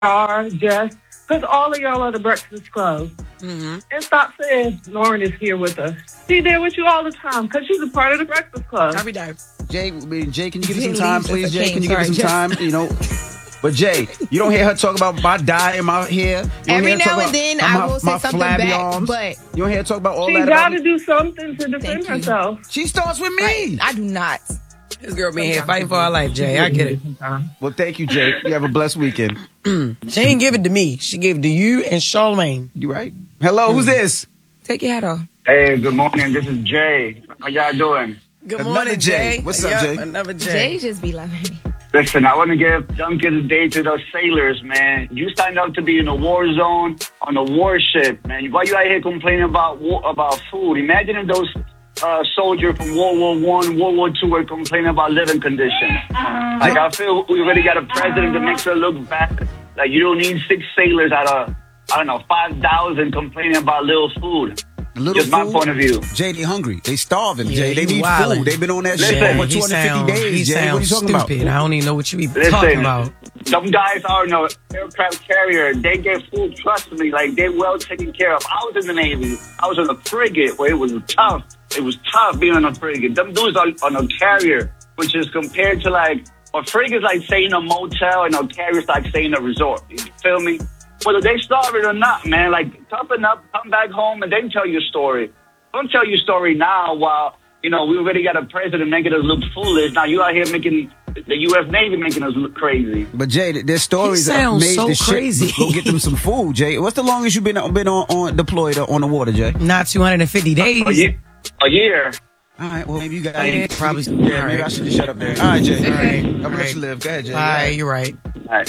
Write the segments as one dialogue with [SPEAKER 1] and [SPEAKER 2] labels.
[SPEAKER 1] Star, Jess, because all of y'all are the Breakfast Club.
[SPEAKER 2] Mm-hmm.
[SPEAKER 1] And stop saying Lauren is here with us. She's there with you all the time because she's a part of the Breakfast Club.
[SPEAKER 2] Every day.
[SPEAKER 3] Jay, can you give us some time, please, Jay? Can you give us some
[SPEAKER 2] Sorry,
[SPEAKER 3] time? You know. But Jay, you don't hear her talk about my dye in my hair.
[SPEAKER 4] Every now and then I will say something back,
[SPEAKER 3] arms.
[SPEAKER 4] but
[SPEAKER 3] you don't hear her talk about all
[SPEAKER 1] She
[SPEAKER 3] that.
[SPEAKER 1] got to do something to defend herself.
[SPEAKER 3] She starts with me.
[SPEAKER 4] right, I do not.
[SPEAKER 2] This girl been here fighting for her life, Jay. I get it.
[SPEAKER 3] Well, thank you, Jay. You have a blessed weekend.
[SPEAKER 2] She didn't give it to me. She gave it to you and Charlamagne.
[SPEAKER 3] You right? Hello, who's this?
[SPEAKER 4] Take your hat off.
[SPEAKER 5] Hey, good morning. This is Jay. How y'all doing?
[SPEAKER 2] Good
[SPEAKER 3] Another
[SPEAKER 2] morning,
[SPEAKER 3] Jay.
[SPEAKER 2] Jay.
[SPEAKER 3] What's up,
[SPEAKER 2] Yep,
[SPEAKER 3] Jay?
[SPEAKER 2] Another
[SPEAKER 4] Jay
[SPEAKER 2] Jay.
[SPEAKER 4] just be loving me.
[SPEAKER 5] Listen, I want to give Duncan a day to those sailors, man. You signed up to be in a war zone on a warship, man. Why you out here complaining about food? Imagine if those soldiers from World War I, World War II were complaining about living conditions. Like, I feel we already got a president that makes it look bad. Like, you don't need 6 sailors out of, 5,000 complaining about little food. Just my point of view.
[SPEAKER 3] Jay, they hungry. They starving,
[SPEAKER 2] Yeah,
[SPEAKER 3] Jay. They
[SPEAKER 2] you
[SPEAKER 3] need
[SPEAKER 2] wildin'.
[SPEAKER 3] food. They've been on that
[SPEAKER 5] Listen,
[SPEAKER 3] shit for
[SPEAKER 2] He
[SPEAKER 3] 250 days, Jay. What are you talking
[SPEAKER 2] stupid.
[SPEAKER 3] about?
[SPEAKER 2] I don't even know what you be
[SPEAKER 5] Listen,
[SPEAKER 2] talking about.
[SPEAKER 5] some guys are in an aircraft carrier. They get food, trust me, like they're well taken care of. I was in the Navy. I was on a frigate where it was tough. It was tough being on a frigate. Them dudes are on a carrier, which is compared to like, a frigate is like staying in a motel and a carrier is like staying in a resort. You feel me? Whether they starving or not, man, like toughen up, come back home and then tell your story. Don't tell your story now while, we already got a president making us look foolish. Now you out here making the U.S. Navy making us look crazy.
[SPEAKER 3] But Jay, their stories
[SPEAKER 2] He
[SPEAKER 3] are
[SPEAKER 2] sounds
[SPEAKER 3] made
[SPEAKER 2] so
[SPEAKER 3] the
[SPEAKER 2] crazy.
[SPEAKER 3] shit. Go get them some food, Jay. What's the longest you've been on deployed on the water, Jay?
[SPEAKER 2] Not 250 days.
[SPEAKER 5] A year.
[SPEAKER 3] All right, well, maybe you got
[SPEAKER 2] Yeah, probably.
[SPEAKER 3] Yeah, maybe I should just shut up there. All right, Jay.
[SPEAKER 2] All right.
[SPEAKER 3] I'm gonna let you live. Go ahead, Jay.
[SPEAKER 2] All right, you're right.
[SPEAKER 5] All right.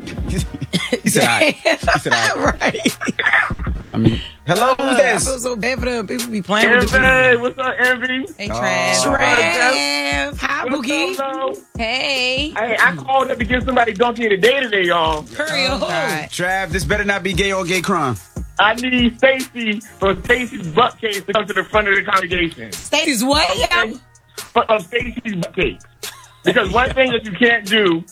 [SPEAKER 3] He said, all right. He said, all right.
[SPEAKER 2] Right.
[SPEAKER 3] I mean, hello, who's
[SPEAKER 2] I
[SPEAKER 3] this?
[SPEAKER 2] feel so bad for them. People be playing with
[SPEAKER 1] Hey,
[SPEAKER 2] the
[SPEAKER 1] what's up, Envy?
[SPEAKER 4] Hey, Trav.
[SPEAKER 2] Trav. Hi, Boogie.
[SPEAKER 1] Hello.
[SPEAKER 4] Hey.
[SPEAKER 1] Hey, I called up to give somebody donkey of the day today, y'all.
[SPEAKER 2] Hurry
[SPEAKER 4] Oh,
[SPEAKER 2] up.
[SPEAKER 4] God.
[SPEAKER 3] Trav, this better not be gay or gay crime.
[SPEAKER 1] I need Stacy from Stacy's Butt Cakes to come to the front of the congregation.
[SPEAKER 2] Stacy's what? Yeah.
[SPEAKER 1] Of Stacy's Butt Cakes. Because one thing that you can't do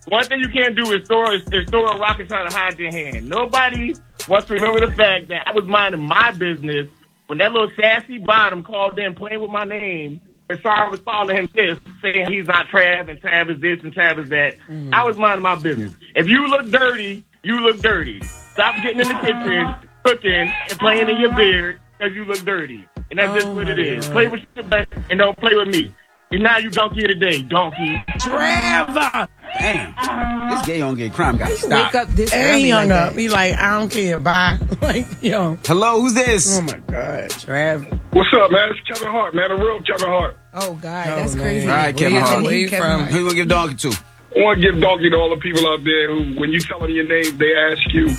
[SPEAKER 1] is throw a rock and try to hide your hand. Nobody wants to remember the fact that I was minding my business when that little sassy bottom called in playing with my name. And Sarah was calling him this, saying he's not Trav and Trav is this and Trav is that. I was minding my business. If you look dirty, you look dirty. Stop getting in the kitchen, cooking, and playing in your beard because you look dirty. And that's just what it is. Play with your butt and don't play with me. And now you donkey of the day, donkey.
[SPEAKER 2] Trevor.
[SPEAKER 3] Damn. This gay on gay crime got to
[SPEAKER 4] Wake
[SPEAKER 3] stop.
[SPEAKER 4] up this
[SPEAKER 2] And
[SPEAKER 4] early
[SPEAKER 2] he hung
[SPEAKER 4] like
[SPEAKER 2] up.
[SPEAKER 4] that.
[SPEAKER 2] He like, I don't care. Bye. Like, yo.
[SPEAKER 3] Hello, who's this?
[SPEAKER 2] Oh, my God. Trav.
[SPEAKER 6] What's up, man? It's Kevin Hart, man. The real Kevin Hart.
[SPEAKER 4] Oh, God.
[SPEAKER 2] Oh,
[SPEAKER 4] That's
[SPEAKER 2] man.
[SPEAKER 4] crazy.
[SPEAKER 3] All right, Kevin Hart.
[SPEAKER 2] Where you
[SPEAKER 4] Kevin
[SPEAKER 2] from?
[SPEAKER 4] Hart.
[SPEAKER 3] Who you gonna give donkey to?
[SPEAKER 6] I want to give donkey to all the people out there who, when you tell them your name, they ask you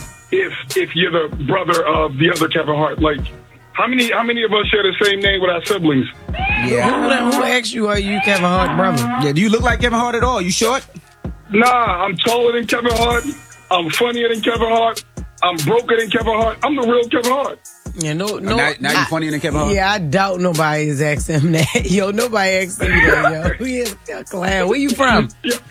[SPEAKER 6] if you're the brother of the other Kevin Hart. Like, how many of us share the same name with our siblings?
[SPEAKER 3] Yeah.
[SPEAKER 2] Who asked you, are you Kevin Hart brother?
[SPEAKER 3] Yeah, do you look like Kevin Hart at all? You short?
[SPEAKER 6] Nah, I'm taller than Kevin Hart. I'm funnier than Kevin Hart. I'm broker than Kevin Hart. I'm the real Kevin Hart.
[SPEAKER 2] Yeah, no.
[SPEAKER 3] Now you funnier than Kevin Hart?
[SPEAKER 2] Yeah, I doubt nobody is asking him that. Yo, nobody asked him that, yo. Who is clown? Where you from?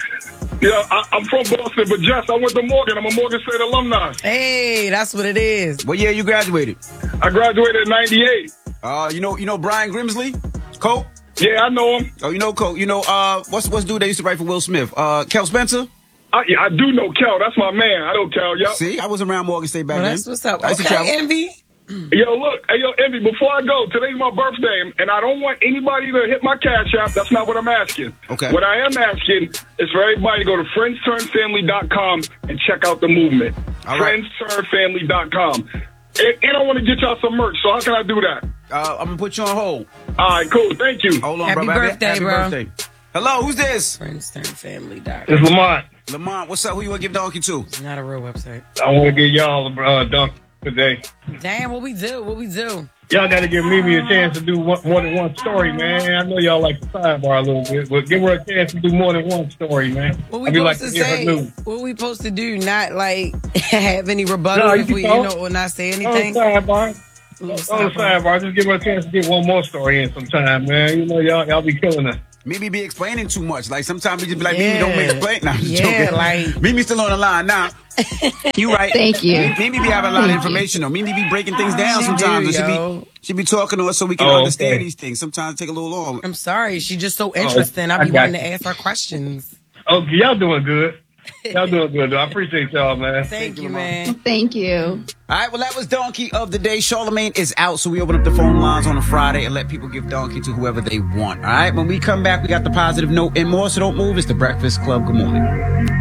[SPEAKER 6] Yeah, I'm from Boston, but Jess, I went to Morgan. I'm a Morgan State alumni.
[SPEAKER 2] Hey, that's what it is.
[SPEAKER 3] What year you graduated?
[SPEAKER 6] I graduated in '98.
[SPEAKER 3] You know Brian Grimsley? Colt?
[SPEAKER 6] Yeah, I know him.
[SPEAKER 3] Oh, you know Colt. You know, what's dude that used to write for Will Smith? Kel Spencer?
[SPEAKER 6] Yeah, I do know Kel. That's my man. I know Kel, yo.
[SPEAKER 3] See, I was around Morgan State back
[SPEAKER 2] Well,
[SPEAKER 3] then.
[SPEAKER 2] that's what's up.
[SPEAKER 3] I used to travel.
[SPEAKER 2] Okay, Envy.
[SPEAKER 6] Yo, look. Hey, yo, Envy, before I go, today's my birthday, and I don't want anybody to hit my cash app. That's not what I'm asking.
[SPEAKER 3] Okay.
[SPEAKER 6] What I am asking is for everybody to go to friendsturnfamily.com and check out the movement.
[SPEAKER 3] All right.
[SPEAKER 6] Friendsturnfamily.com. And I want to get y'all some merch, so how can I do that?
[SPEAKER 3] I'm gonna put you on hold.
[SPEAKER 6] All right, cool. Thank you.
[SPEAKER 3] Hold on,
[SPEAKER 2] Happy
[SPEAKER 3] bro.
[SPEAKER 2] birthday,
[SPEAKER 3] Happy
[SPEAKER 2] bro.
[SPEAKER 3] birthday. Hello, who's this?
[SPEAKER 2] FriendsTurnFamily.com.
[SPEAKER 6] It's Lamont.
[SPEAKER 3] Lamont, what's up? Who you want to give donkey to?
[SPEAKER 2] It's not a real website.
[SPEAKER 6] I want to give y'all a dunk today.
[SPEAKER 2] Damn, what we do?
[SPEAKER 6] Y'all got to give Mimi a chance to do more than one story, man. I know y'all like to sidebar a little bit, but give her a chance to do more than one story, man.
[SPEAKER 2] What we
[SPEAKER 6] I'd like
[SPEAKER 2] supposed
[SPEAKER 6] to
[SPEAKER 2] to
[SPEAKER 6] hear
[SPEAKER 2] say?
[SPEAKER 6] her news.
[SPEAKER 2] What we supposed to do? Not like have any rebuttal
[SPEAKER 6] No,
[SPEAKER 2] if
[SPEAKER 6] you
[SPEAKER 2] we,
[SPEAKER 6] can talk.
[SPEAKER 2] or not say
[SPEAKER 6] On the
[SPEAKER 2] anything.
[SPEAKER 6] sidebar. On the sidebar. Just give her a chance to get one more story in sometime, man. You know, y'all be killing us.
[SPEAKER 3] Mimi be explaining too much. Like sometimes we just be like,
[SPEAKER 2] Yeah.
[SPEAKER 3] Mimi, don't make explain. Nah, I'm just
[SPEAKER 2] Yeah,
[SPEAKER 3] joking.
[SPEAKER 2] like-
[SPEAKER 3] Mimi's still on the line now. You right.
[SPEAKER 7] Thank you.
[SPEAKER 3] Mimi be having a lot of information though. Mimi be breaking things down
[SPEAKER 2] She
[SPEAKER 3] sometimes.
[SPEAKER 2] do,
[SPEAKER 3] And
[SPEAKER 2] yo.
[SPEAKER 3] she be talking to us so we can understand these things. Sometimes it take a little long.
[SPEAKER 2] I'm sorry. She's just so interesting. I be
[SPEAKER 1] got
[SPEAKER 2] wanting
[SPEAKER 1] you.
[SPEAKER 2] to ask her questions.
[SPEAKER 1] Okay, y'all doing good. Y'all doing good, though. I appreciate y'all, man.
[SPEAKER 2] Thank you, man.
[SPEAKER 7] Thank you.
[SPEAKER 3] All right, well, that was Donkey of the Day. Charlamagne is out, so we open up the phone lines on a Friday and let people give Donkey to whoever they want. All right, when we come back, we got the positive note and more, so don't move. It's the Breakfast Club. Good morning.